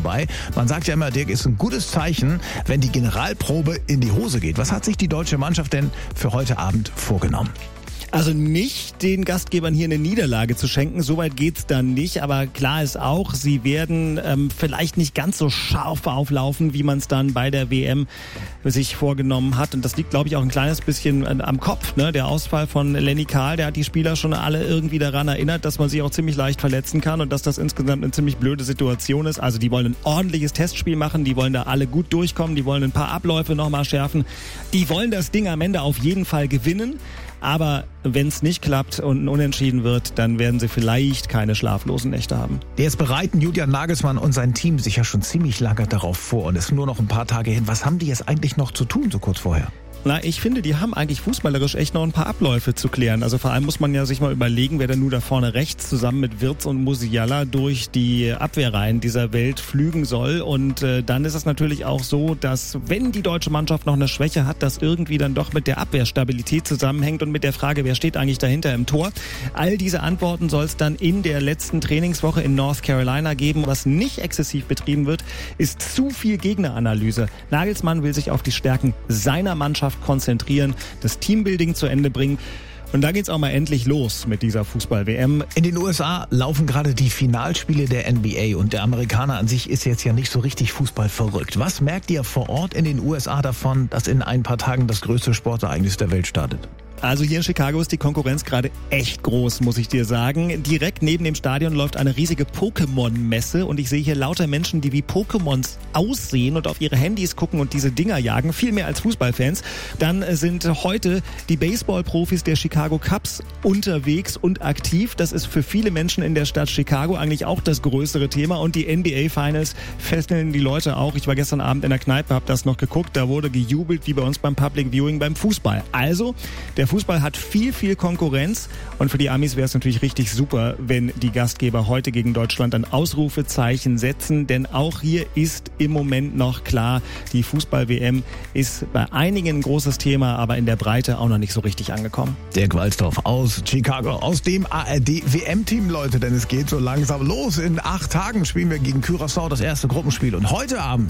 dabei. Man sagt ja immer, Dirk, ist ein gutes Zeichen, wenn die Generalprobe in die Hose geht. Was hat sich die deutsche Mannschaft denn für heute Abend vorgenommen? Also nicht den Gastgebern hier eine Niederlage zu schenken, soweit geht's dann nicht. Aber klar ist auch, sie werden vielleicht nicht ganz so scharf auflaufen, wie man es dann bei der WM sich vorgenommen hat. Und das liegt, glaube ich, auch ein kleines bisschen am Kopf. Ne? Der Ausfall von Lenny Kahl, der hat die Spieler schon alle irgendwie daran erinnert, dass man sich auch ziemlich leicht verletzen kann und dass das insgesamt eine ziemlich blöde Situation ist. Also die wollen ein ordentliches Testspiel machen, die wollen da alle gut durchkommen, die wollen ein paar Abläufe nochmal schärfen. Die wollen das Ding am Ende auf jeden Fall gewinnen. Aber wenn es nicht klappt und unentschieden wird, dann werden sie vielleicht keine schlaflosen Nächte haben. Jetzt bereiten Julian Nagelsmann und sein Team sich ja schon ziemlich lange darauf vor. Und es sind nur noch ein paar Tage hin. Was haben die jetzt eigentlich noch zu tun, so kurz vorher? Na, ich finde, die haben eigentlich fußballerisch echt noch ein paar Abläufe zu klären. Also vor allem muss man ja sich mal überlegen, wer denn nur da vorne rechts zusammen mit Wirtz und Musiala durch die Abwehrreihen dieser Welt flügen soll. Und dann ist es natürlich auch so, dass wenn die deutsche Mannschaft noch eine Schwäche hat, das irgendwie dann doch mit der Abwehrstabilität zusammenhängt und mit der Frage, wer steht eigentlich dahinter im Tor. All diese Antworten soll es dann in der letzten Trainingswoche in North Carolina geben. Was nicht exzessiv betrieben wird, ist zu viel Gegneranalyse. Nagelsmann will sich auf die Stärken seiner Mannschaft konzentrieren, das Teambuilding zu Ende bringen. Und da geht's auch mal endlich los mit dieser Fußball-WM. In den USA laufen gerade die Finalspiele der NBA und der Amerikaner an sich ist jetzt ja nicht so richtig Fußball verrückt. Was merkt ihr vor Ort in den USA davon, dass in ein paar Tagen das größte Sportereignis der Welt startet? Also hier in Chicago ist die Konkurrenz gerade echt groß, muss ich dir sagen. Direkt neben dem Stadion läuft eine riesige Pokémon-Messe und ich sehe hier lauter Menschen, die wie Pokémons aussehen und auf ihre Handys gucken und diese Dinger jagen, viel mehr als Fußballfans. Dann sind heute die Baseball-Profis der Chicago Cubs unterwegs und aktiv. Das ist für viele Menschen in der Stadt Chicago eigentlich auch das größere Thema und die NBA-Finals fesseln die Leute auch. Ich war gestern Abend in der Kneipe, habe das noch geguckt, da wurde gejubelt wie bei uns beim Public Viewing beim Fußball. Also, der Fußball hat viel Konkurrenz und für die Amis wäre es natürlich richtig super, wenn die Gastgeber heute gegen Deutschland ein Ausrufezeichen setzen, denn auch hier ist im Moment noch klar, die Fußball-WM ist bei einigen ein großes Thema, aber in der Breite auch noch nicht so richtig angekommen. Dirk Walzdorf aus Chicago, aus dem ARD-WM-Team, Leute, denn es geht so langsam los. In 8 Tagen spielen wir gegen Curaçao das erste Gruppenspiel und heute Abend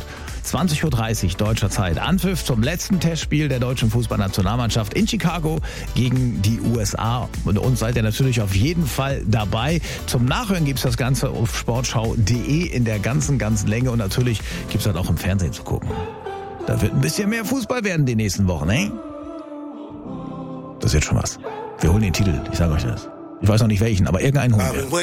20.30 Uhr deutscher Zeit Anpfiff zum letzten Testspiel der deutschen Fußballnationalmannschaft in Chicago gegen die USA. Und uns seid ihr natürlich auf jeden Fall dabei. Zum Nachhören gibt's das Ganze auf sportschau.de in der ganzen Länge und natürlich gibt's das auch im Fernsehen zu gucken. Da wird ein bisschen mehr Fußball werden die nächsten Wochen, ne? Das ist jetzt schon was. Wir holen den Titel, ich sage euch das. Ich weiß noch nicht welchen, aber irgendeinen holen wir.